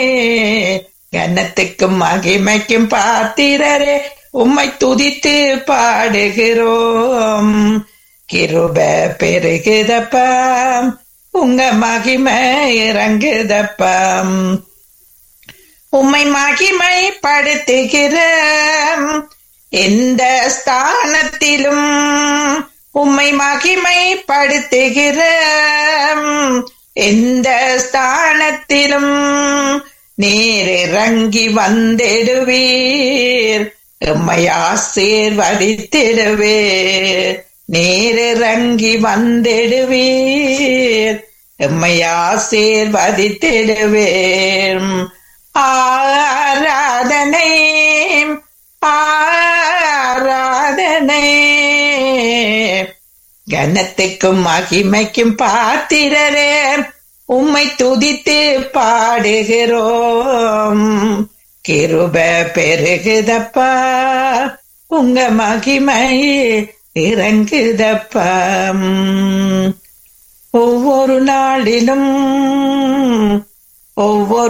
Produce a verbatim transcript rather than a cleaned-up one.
கனத்துக்கும் மகிமைக்கும் பாத்திரரே, உம்மை துதித்து பாடுகிறோம். கிருப பெருகுதப்பா, உங்க மகிமை இறங்குதப்பா. உம்மை மகிமை படுத்துகிற எந்த ஸ்தானத்திலும், உம்மை மகிமை படுத்துகிற எந்த ஸ்தானத்திலும் நீர் இறங்கி வந்திடுவீர், எம்மை ஆசீர்வதித்திடுவீர். நீர் இறங்கி வந்திடுவீர், எம்மை ஆசீர்வதித்திடுவீர். ஆராதனை ஆராதனை கனத்துக்கும் மகிமைக்கும் பாத்திரரே, உம்மை துதித்து பாடுகிறோம். கிருப பெருகுதப்பா, உங்க மகிமை இறங்குதப்பா. ஒவ்வொரு நாளிலும் ஒவ்வொரு